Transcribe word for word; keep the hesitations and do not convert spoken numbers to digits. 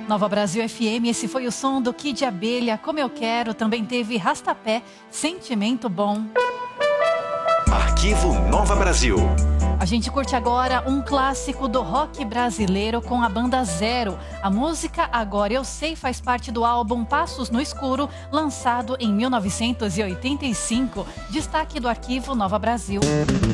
Nova Brasil F M, esse foi o som do Kid Abelha, Como Eu Quero. Também teve Rastapé, Sentimento Bom. Arquivo Nova Brasil. A gente curte agora um clássico do rock brasileiro com a banda Zero. A música Agora Eu Sei faz parte do álbum Passos no Escuro, lançado em mil novecentos e oitenta e cinco. Destaque do Arquivo Nova Brasil.